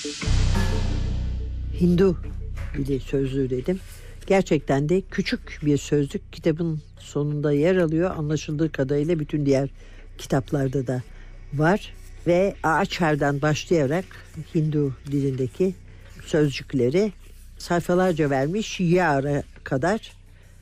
Hindu dili sözlüğü dedim. Gerçekten de küçük bir sözlük, kitabın sonunda yer alıyor. Anlaşıldığı kadarıyla bütün diğer kitaplarda da var. Ve Ağaçer'den başlayarak Hindu dilindeki sözcükleri sayfalarca vermiş. Yar'a kadar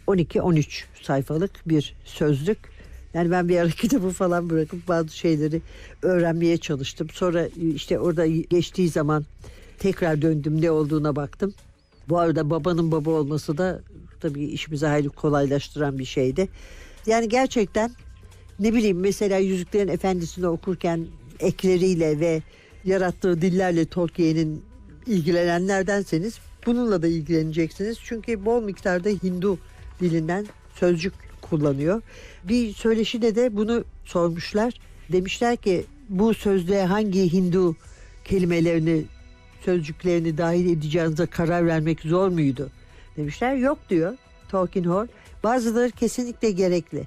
12-13 sayfalık bir sözlük. Yani ben bir ara kitabı falan bırakıp bazı şeyleri öğrenmeye çalıştım. Sonra işte orada geçtiği zaman tekrar döndüm, ne olduğuna baktım. Bu arada babanın baba olması da tabii işimizi hayli kolaylaştıran bir şeydi. Yani gerçekten ne bileyim, mesela Yüzüklerin Efendisi'ni okurken ekleriyle ve yarattığı dillerle Tolkien'in ilgilenenlerdenseniz bununla da ilgileneceksiniz. Çünkü bol miktarda Hindu dilinden sözcük kullanıyor. Bir söyleşide de bunu sormuşlar. Demişler ki bu sözlüğe hangi Hindu kelimelerini, sözcüklerini dahil edeceğinize karar vermek zor muydu? Demişler yok diyor Tulkinghorn. Bazıları kesinlikle gerekli.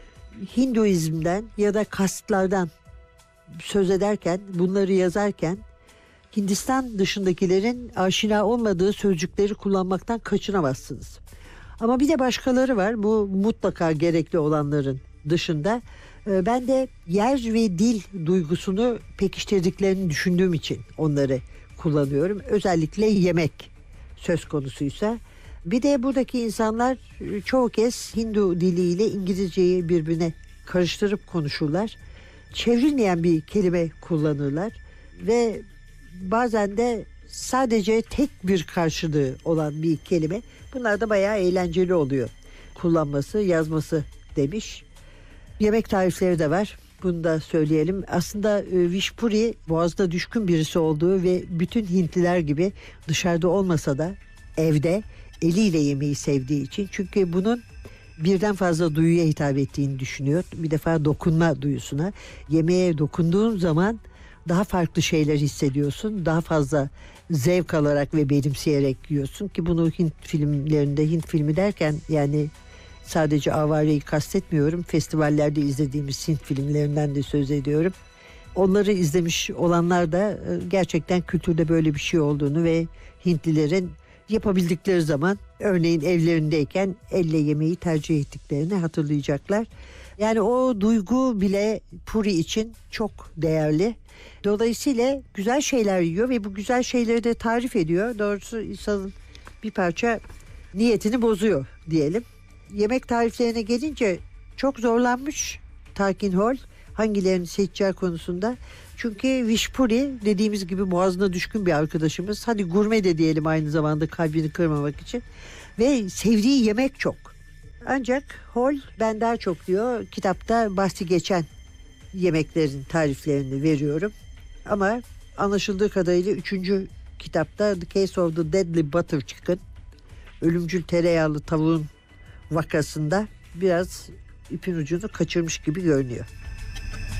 Hinduizmden ya da kastlardan söz ederken, bunları yazarken Hindistan dışındakilerin aşina olmadığı sözcükleri kullanmaktan kaçınamazsınız. Ama bir de başkaları var, bu mutlaka gerekli olanların dışında. Ben de yer ve dil duygusunu pekiştirdiklerini düşündüğüm için onları kullanıyorum. Özellikle yemek söz konusuysa. Bir de buradaki insanlar çoğu kez Hindu diliyle İngilizceyi birbirine karıştırıp konuşurlar. Çevrilmeyen bir kelime kullanırlar ve bazen de sadece tek bir karşılığı olan bir kelime. Bunlar da bayağı eğlenceli oluyor kullanması, yazması demiş. Yemek tarifleri de var. Bunu da söyleyelim. Aslında Vishpuri boğazda düşkün birisi olduğu ve bütün Hintliler gibi dışarıda olmasa da evde eliyle yemeği sevdiği için. Çünkü bunun birden fazla duyuya hitap ettiğini düşünüyor. Bir defa dokunma duyusuna. Yemeğe dokunduğun zaman daha farklı şeyler hissediyorsun. Daha fazla zevk alarak ve benimseyerek yiyorsun ki bunu Hint filmlerinde, Hint filmi derken yani sadece avareyi kastetmiyorum. Festivallerde izlediğimiz Hint filmlerinden de söz ediyorum. Onları izlemiş olanlar da gerçekten kültürde böyle bir şey olduğunu ve Hintlilerin yapabildikleri zaman, örneğin evlerindeyken elle yemeği tercih ettiklerini hatırlayacaklar. Yani o duygu bile Puri için çok değerli. Dolayısıyla güzel şeyler yiyor ve bu güzel şeyleri de tarif ediyor. Doğrusu insanın bir parça niyetini bozuyor diyelim. Yemek tariflerine gelince çok zorlanmış Tulkinghorn hangilerini seçeceği konusunda. Çünkü Vishpuri dediğimiz gibi boğazına düşkün bir arkadaşımız. Hadi gurme de diyelim aynı zamanda, kalbini kırmamak için. Ve sevdiği yemek çok. Ancak Hall ben daha çok diyor kitapta bahsi geçen yemeklerin tariflerini veriyorum. Ama anlaşıldığı kadarıyla 3. kitapta The Case of the Deadly Butter Chicken, ölümcül tereyağlı tavuğun vakasında biraz ipin ucunu kaçırmış gibi görünüyor.